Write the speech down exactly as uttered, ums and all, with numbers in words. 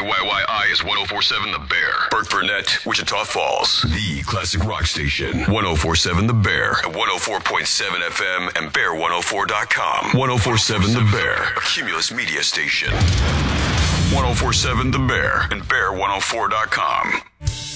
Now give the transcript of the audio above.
Y Y I is one oh four point seven The Bear. Burt Burnett, Wichita Falls. The classic rock station. one oh four point seven The Bear. At one oh four point seven F M and bear one oh four dot com. one oh four point seven The Bear. A Cumulus media station. one oh four point seven The Bear and bear one oh four dot com.